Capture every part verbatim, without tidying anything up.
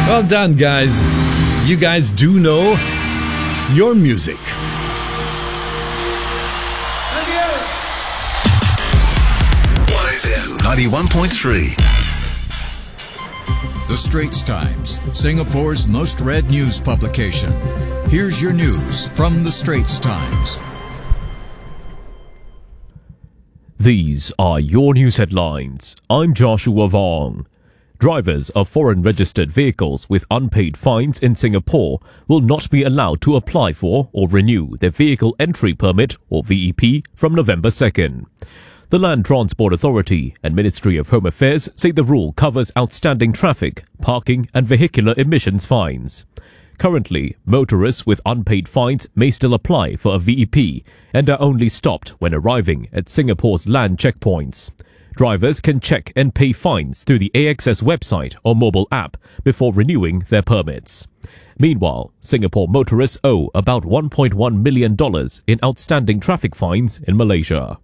Well done, guys. You guys do know your music. one F M ninety-one point three. The Straits Times, Singapore's most read news publication. Here's your news from The Straits Times. These are your news headlines. I'm Joshua Vong. Drivers of foreign-registered vehicles with unpaid fines in Singapore will not be allowed to apply for or renew their Vehicle Entry Permit or V E P from November second. The Land Transport Authority and Ministry of Home Affairs say the rule covers outstanding traffic, parking and vehicular emissions fines. Currently, motorists with unpaid fines may still apply for a V E P and are only stopped when arriving at Singapore's land checkpoints. Drivers can check and pay fines through the A X S website or mobile app before renewing their permits. Meanwhile, Singapore motorists owe about one point one million dollars in outstanding traffic fines in Malaysia.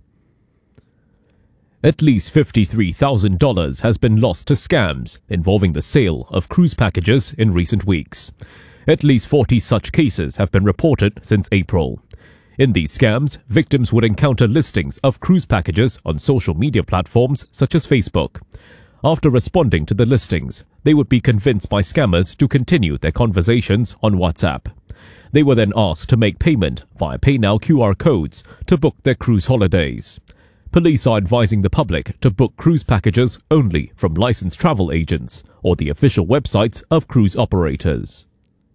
At least fifty-three thousand dollars has been lost to scams involving the sale of cruise packages in recent weeks. At least forty such cases have been reported since April. In these scams, victims would encounter listings of cruise packages on social media platforms such as Facebook. After responding to the listings, they would be convinced by scammers to continue their conversations on WhatsApp. They were then asked to make payment via PayNow Q R codes to book their cruise holidays. Police are advising the public to book cruise packages only from licensed travel agents or the official websites of cruise operators.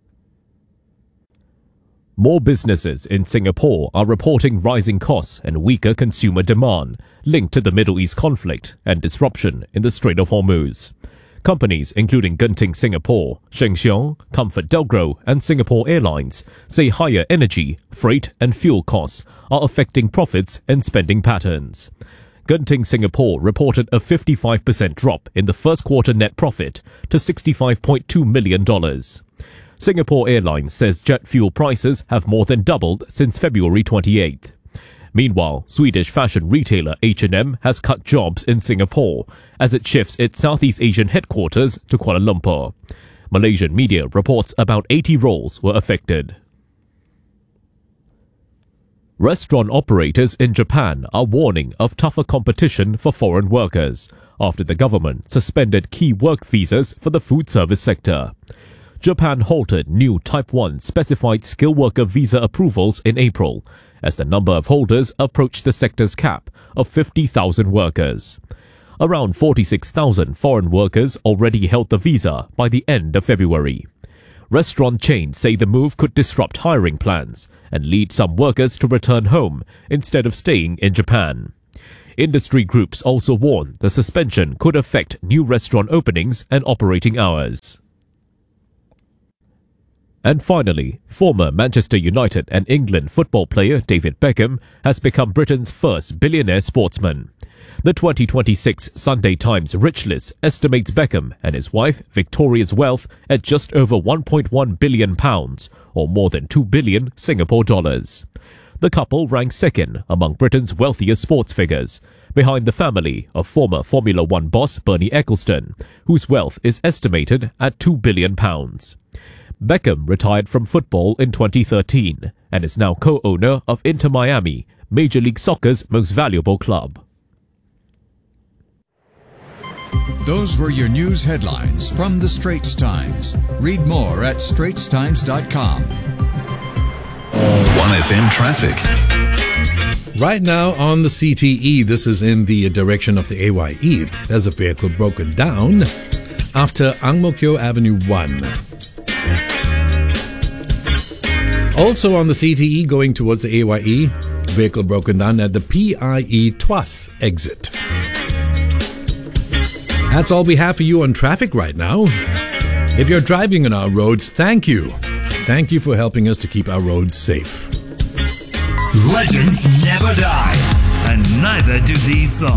More businesses in Singapore are reporting rising costs and weaker consumer demand linked to the Middle East conflict and disruption in the Strait of Hormuz. Companies including Genting Singapore, Sheng Siong, Comfort Delgro and Singapore Airlines say higher energy, freight and fuel costs are affecting profits and spending patterns. Genting Singapore reported a fifty-five percent drop in the first quarter net profit to sixty-five point two million dollars. Singapore Airlines says jet fuel prices have more than doubled since February twenty-eighth. Meanwhile, Swedish fashion retailer H and M has cut jobs in Singapore as it shifts its Southeast Asian headquarters to Kuala Lumpur. Malaysian media reports about eighty roles were affected. Restaurant operators in Japan are warning of tougher competition for foreign workers after the government suspended key work visas for the food service sector. Japan halted new Type one specified skill worker visa approvals in April as the number of holders approached the sector's cap of fifty thousand workers. Around forty-six thousand foreign workers already held the visa by the end of February. Restaurant chains say the move could disrupt hiring plans and lead some workers to return home instead of staying in Japan. Industry groups also warn the suspension could affect new restaurant openings and operating hours. And finally, former Manchester United and England football player David Beckham has become Britain's first billionaire sportsman. The twenty twenty-six Sunday Times Rich List estimates Beckham and his wife Victoria's wealth at just over one point one billion pounds, or more than two billion Singapore dollars. The couple ranks second among Britain's wealthiest sports figures, behind the family of former Formula One boss Bernie Ecclestone, whose wealth is estimated at two billion pounds. Beckham retired from football in twenty thirteen and is now co-owner of Inter Miami, Major League Soccer's most valuable club. Those were your news headlines from The Straits Times. Read more at straits times dot com. one F M traffic. Right now on the C T E, this is in the direction of the A Y E. There's a vehicle broken down after Ang Mo Kio Avenue one. Also on the C T E going towards the A Y E, vehicle broken down at the P I E Tuas exit. That's all we have for you on traffic right now. If you're driving on our roads, thank you. Thank you for helping us to keep our roads safe. Legends never die, and neither do these songs.